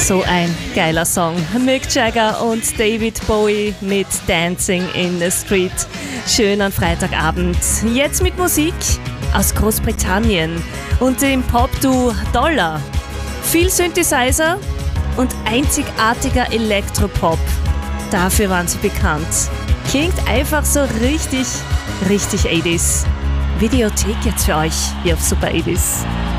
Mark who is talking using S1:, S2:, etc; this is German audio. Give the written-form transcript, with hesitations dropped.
S1: So ein geiler Song. Mick Jagger und David Bowie mit Dancing in the Street. Schön an Freitagabend. Jetzt mit Musik aus Großbritannien und dem Pop-Duo Dollar. Viel Synthesizer und einzigartiger Elektropop. Dafür waren sie bekannt. Klingt einfach so richtig 80s. Videothek jetzt für euch hier auf Super 80s.